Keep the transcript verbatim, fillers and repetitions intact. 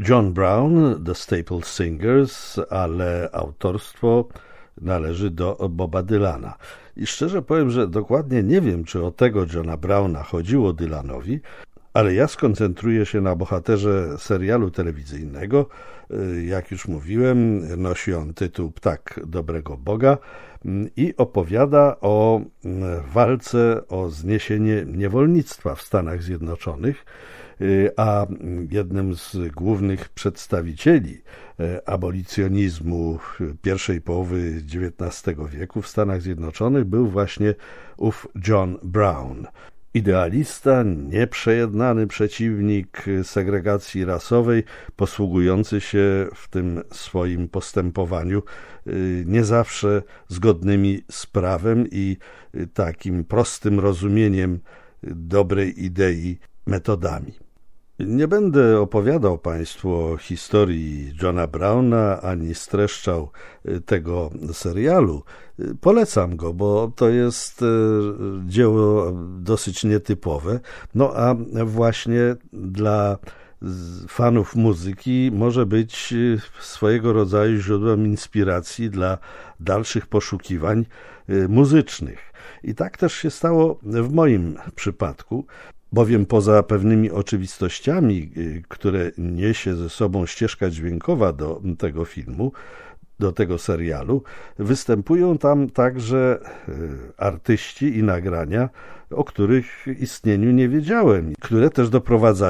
John Brown, The Staple Singers, ale autorstwo należy do Boba Dylana. I szczerze powiem, że dokładnie nie wiem, czy o tego Johna Browna chodziło Dylanowi, ale ja skoncentruję się na bohaterze serialu telewizyjnego. Jak już mówiłem, nosi on tytuł Ptak Dobrego Boga i opowiada o walce o zniesienie niewolnictwa w Stanach Zjednoczonych, a jednym z głównych przedstawicieli abolicjonizmu pierwszej połowy dziewiętnastego wieku w Stanach Zjednoczonych był właśnie ów John Brown. Idealista, nieprzejednany przeciwnik segregacji rasowej, posługujący się w tym swoim postępowaniu nie zawsze zgodnymi z prawem i takim prostym rozumieniem dobrej idei metodami. Nie będę opowiadał Państwu o historii Johna Browna, ani streszczał tego serialu. Polecam go, bo to jest dzieło dosyć nietypowe. No a właśnie dla fanów muzyki może być swojego rodzaju źródłem inspiracji dla dalszych poszukiwań muzycznych. I tak też się stało w moim przypadku, bowiem poza pewnymi oczywistościami, które niesie ze sobą ścieżka dźwiękowa do tego filmu, do tego serialu, występują tam także artyści i nagrania, o których istnieniu nie wiedziałem, które też doprowadzają